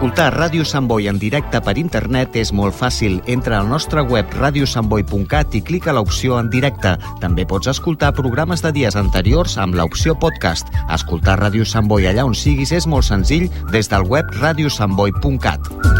Escoltar Ràdio Sant Boi en directe per internet és molt fàcil. Entra al nostre web radiosantboi.cat i clica l'opció en directe. També pots escoltar programes de dies anteriors amb l'opció podcast. Escoltar Ràdio Sant Boi allà on siguis és molt senzill des del web radiosantboi.cat.